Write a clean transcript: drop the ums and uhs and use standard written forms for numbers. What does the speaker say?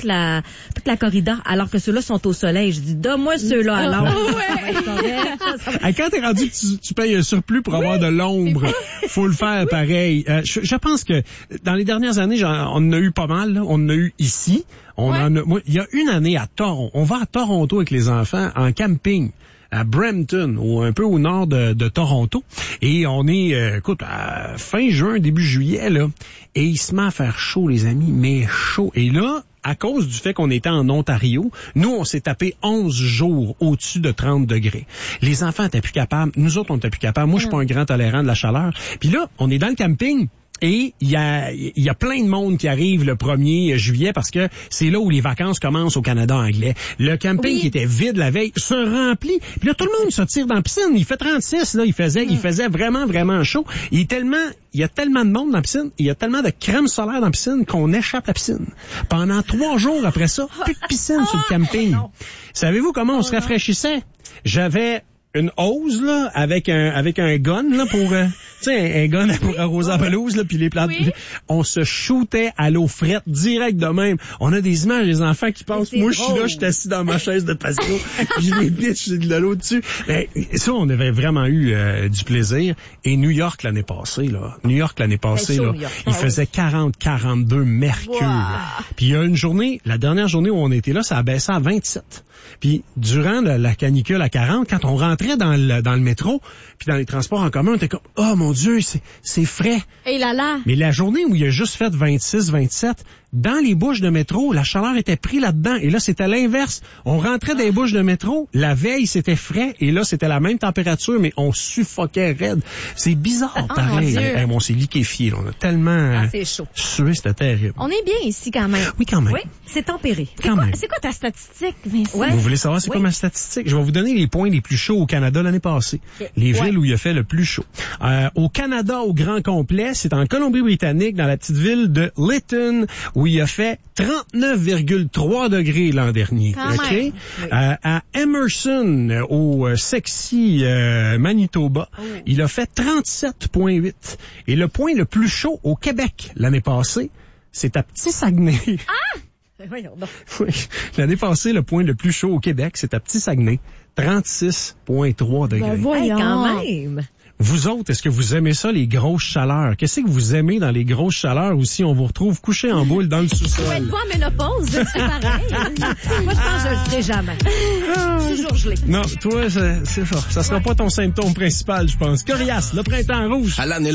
la corrida, alors que ceux-là sont au soleil. Je dis, donne-moi ceux-là à l'ombre. Quand t'es rendu que tu payes un surplus pour avoir de l'ombre, faut le faire pareil. Je pense que dans les dernières années, on en a eu pas mal, là. On en a eu ici. Il y a une année à Toronto. On va à Toronto avec les enfants en camping. À Brampton, ou un peu au nord de Toronto. Et on est, à fin juin, début juillet, là. Et il se met à faire chaud, les amis, mais chaud. Et là, à cause du fait qu'on était en Ontario, nous, on s'est tapé 11 jours au-dessus de 30 degrés. Les enfants étaient plus capables. Nous autres, on était plus capables. Moi, je suis pas un grand tolérant de la chaleur. Puis là, on est dans le camping. Et il y a plein de monde qui arrive le 1er juillet parce que c'est là où les vacances commencent au Canada anglais. Le camping qui était vide la veille se remplit. Puis là, tout le monde se tire dans la piscine. Il fait 36, là. Il faisait vraiment, vraiment chaud. Il y a tellement de monde dans la piscine. Il y a tellement de crème solaire dans la piscine qu'on échappe la piscine. Pendant 3 jours après ça, plus de piscine sur le camping. Savez-vous comment on se rafraîchissait? J'avais une hose, là, avec un gun, là, pour, tu sais, un gun pour arroser la pelouse, là, puis les plantes. Oui. On se shootait à l'eau frette, direct de même. On a des images des enfants qui passent. Moi, je suis là, je suis assis dans ma chaise de patio, puis je les bitch, j'ai de l'eau dessus. Mais ça, on avait vraiment eu du plaisir. Et New York l'année passée, là, il faisait 40-42 mercure. Wow. Puis il y a une journée, la dernière journée où on était là, ça a baissé à 27. Puis durant la canicule à 40, quand on rentrait dans le métro, puis dans les transports en commun, on était comme, oh mon Dieu, c'est frais. Et là. Mais la journée où il a juste fait 26, 27, dans les bouches de métro, la chaleur était prise là-dedans. Et là, c'était l'inverse. On rentrait dans les bouches de métro, la veille, c'était frais, et là, c'était la même température, mais on suffoquait raide. C'est bizarre, pareil. On s'est liquéfié, là. On a tellement c'est chaud. sué, c'était terrible. On est bien ici, quand même. Oui, quand même. Oui, c'est tempéré. C'est quoi ta statistique, Vincent? Ouais. Vous voulez savoir c'est quoi ma statistique? Je vais vous donner les points les plus chauds au Canada l'année passée. Okay. Les villes où il a fait le plus chaud. Au Canada, au grand complet, c'est en Colombie-Britannique, dans la petite ville de Lytton, où il a fait 39,3 degrés l'an dernier. Okay? À Emerson, au sexy Manitoba, il a fait 37,8. Et le point le plus chaud au Québec l'année passée, c'est à Petit-Saguenay. Ah! Voyons donc. Oui. L'année passée, le point le plus chaud au Québec, c'est à Petit-Saguenay. 36,3 degrés. Ben voyons. Quand même. Vous autres, est-ce que vous aimez ça, les grosses chaleurs? Qu'est-ce que vous aimez dans les grosses chaleurs ou si on vous retrouve couché en boule dans le sous-sol? Ouais, toi, ménopause, c'est pareil. Moi, je pense que je le ferai jamais. Toujours gelé. Non, toi, c'est ça. Ça sera pas ton symptôme principal, je pense. Coriace, le printemps rouge. À l'année